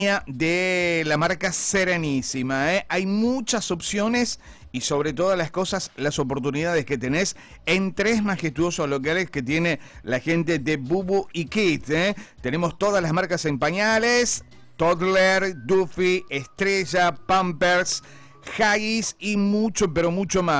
de la marca Serenísima, ¿eh? Hay muchas opciones y sobre todas las cosas, las oportunidades que tenés en 3 majestuosos locales que tiene la gente de Bubu y Kid, ¿eh? Tenemos todas las marcas en pañales: Toddler, Duffy, Estrella, Pampers, Huggies y mucho, pero mucho más.